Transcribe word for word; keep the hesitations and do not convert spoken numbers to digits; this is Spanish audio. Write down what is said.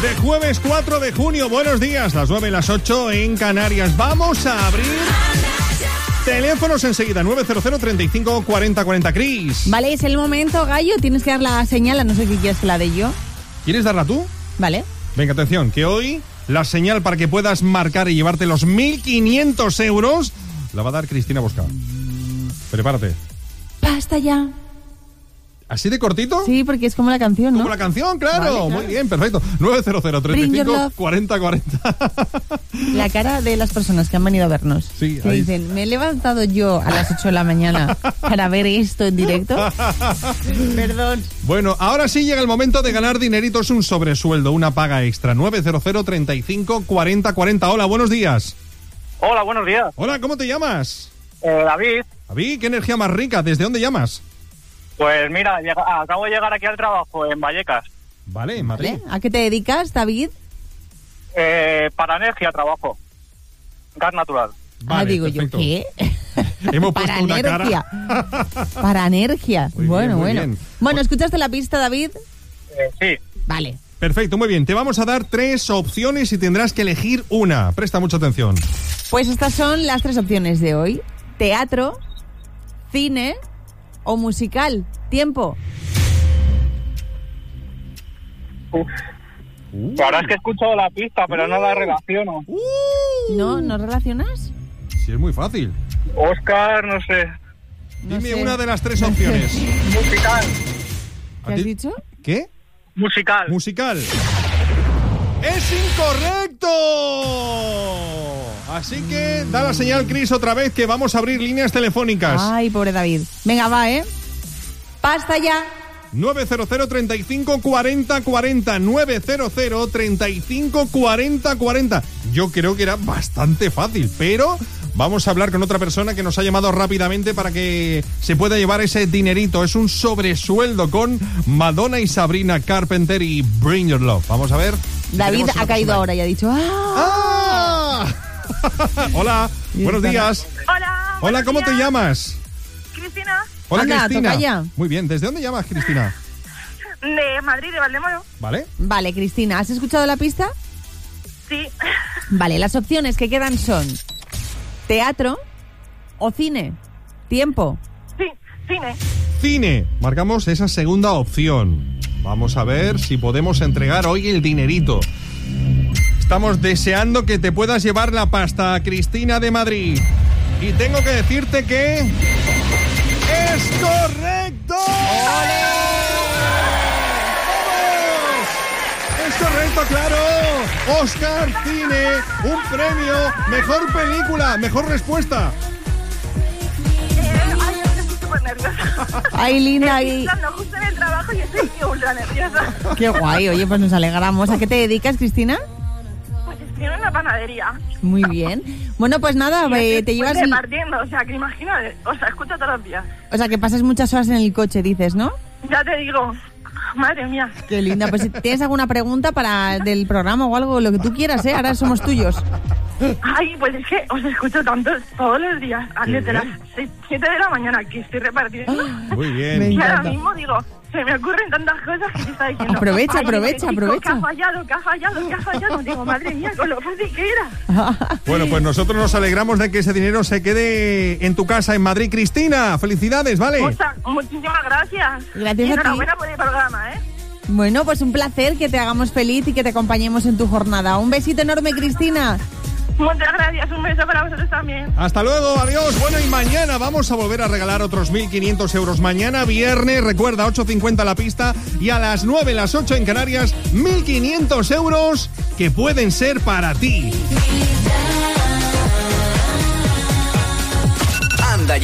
de jueves cuatro de junio. Buenos días, las nueve y las ocho en Canarias. Vamos a abrir teléfonos enseguida. nueve cero cero, treinta y cinco, cuarenta, cuarenta. Cris. Vale, es el momento, Gallo. Tienes que dar la señal, a no ser que quieras que la dé yo. ¿Quieres darla tú? Vale. Venga, atención, que hoy la señal para que puedas marcar y llevarte los mil quinientos euros la va a dar Cristina Bosca. Prepárate. Basta ya. ¿Así de cortito? Sí, porque es como la canción, ¿no? Como la canción, claro. Vale, claro. Muy bien, perfecto. nueve cero cero, treinta y cinco, cuarenta, cuarenta. La cara de las personas que han venido a vernos. Sí, que ahí. Dicen, me he levantado yo a las ocho de la mañana para ver esto en directo. Perdón. Bueno, ahora sí llega el momento de ganar dinerito. Es un sobresueldo, una paga extra. nueve cero cero, treinta y cinco, cuarenta, cuarenta. Hola, buenos días. Hola, buenos días. Hola, ¿cómo te llamas? Eh, David. David, ¿qué energía más rica? ¿Desde dónde llamas? Pues mira, llega, acabo de llegar aquí al trabajo en Vallecas. Vale, en Madrid. ¿Vale? ¿A qué te dedicas, David? Eh, para energía trabajo. Gas natural. Vale, ah, digo perfecto. yo, ¿qué? Hemos puesto para una energía. cara. Para energía. Muy bueno, bien, muy bueno. bien. Bueno, ¿escuchaste la pista, David? Eh, sí. Vale. Perfecto, muy bien. Te vamos a dar tres opciones y tendrás que elegir una. Presta mucha atención. Pues estas son las tres opciones de hoy. Teatro, cine o musical. Tiempo. Uf. Uh. La verdad es que he escuchado la pista, pero uh. no la relaciono. Uh. ¿No? ¿No relacionas? Sí, es muy fácil. Oscar, no sé. No Dime sé. una de las tres opciones. Musical. ¿Qué has dicho? ¿Qué? Musical. Musical. ¡Es incorrecto! Así que da la señal, Cris, otra vez, que vamos a abrir líneas telefónicas. Ay, pobre David. Venga, va, ¿eh? ¡Basta ya! nueve cero cero, treinta y cinco, cuarenta, cuarenta. nueve cero cero, treinta y cinco, cuarenta, cuarenta. Yo creo que era bastante fácil, pero vamos a hablar con otra persona que nos ha llamado rápidamente para que se pueda llevar ese dinerito. Es un sobresueldo con Madonna y Sabrina Carpenter y Bring Your Love. Vamos a ver. Si David ha caído ahora y ha dicho ¡ah! ¡Ah! Hola, buenos días. Hola. Hola, ¿cómo días. te llamas? Cristina. Hola, Anda, Cristina. tocaya. Muy bien, ¿desde dónde llamas, Cristina? De Madrid, de Valdemoro. ¿Vale? Vale, Cristina, ¿has escuchado la pista? Sí. Vale, las opciones que quedan son teatro o cine. Tiempo. Sí, cine. Cine. Marcamos esa segunda opción. Vamos a ver si podemos entregar hoy el dinerito. Estamos deseando que te puedas llevar la pasta, Cristina de Madrid. Y tengo que decirte que... ¡es correcto! ¡Ole! ¡Vamos! ¡Es correcto, claro! Oscar Cine, un premio, mejor película, mejor respuesta. Eh, ay, estoy súper nerviosa. Ay, linda. Estoy Y... entrando justo en el trabajo y estoy ultra nerviosa. Qué guay, oye, pues nos alegramos. ¿A qué te dedicas, Cristina? Pues estoy en una panadería. Muy bien. Bueno, pues nada, Y eh, estoy, te llevas... pues, el- repartiendo, o sea, que imagínate, o sea, escucho todos los días. O sea, que pasas muchas horas en el coche, dices, ¿no? Ya te digo, madre mía. Qué linda. Pues si tienes alguna pregunta para del programa o algo, lo que tú quieras, ¿eh? Ahora somos tuyos. Ay, pues es que os escucho tanto todos los días, desde las seis, siete de la mañana que estoy repartiendo. Muy bien. Me Y ahora encanta. mismo digo, se me ocurren tantas cosas que te está diciendo. Aprovecha, "Ay, aprovecha, ese chico aprovecha". Que ha fallado, que ha fallado, que ha fallado. Digo, madre mía, con lo fácil que era. Bueno, pues nosotros nos alegramos de que ese dinero se quede en tu casa en Madrid. Cristina, felicidades, ¿vale? Muchas, muchísimas gracias. Gracias y a ti. enhorabuena por el programa, ¿eh? Bueno, pues un placer que te hagamos feliz y que te acompañemos en tu jornada. Un besito enorme, Cristina. Muchas gracias, un beso para vosotros también. Hasta luego, adiós. Bueno, y mañana vamos a volver a regalar otros mil quinientos euros. Mañana viernes, recuerda, ocho cincuenta la pista y a las nueve, las ocho en Canarias, mil quinientos euros que pueden ser para ti.